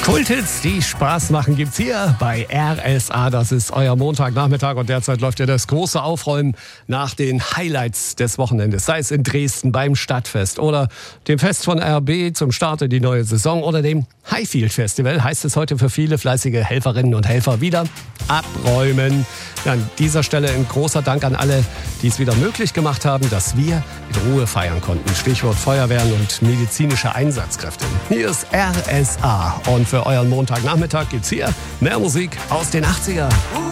Kulthits, die Spaß machen, gibt's hier bei RSA. Das ist euer Montagnachmittag und derzeit läuft ja das große Aufräumen nach den Highlights des Wochenendes. Sei es in Dresden beim Stadtfest oder dem Fest von RB zum Start in die neue Saison oder dem Highfield Festival, heißt es heute für viele fleißige Helferinnen und Helfer wieder abräumen. Ja, an dieser Stelle ein großer Dank an alle, die es wieder möglich gemacht haben, dass wir in Ruhe feiern konnten. Stichwort Feuerwehren und medizinische Einsatzkräfte. Hier ist RSA und für euren Montagnachmittag gibt's hier mehr Musik aus den 80er.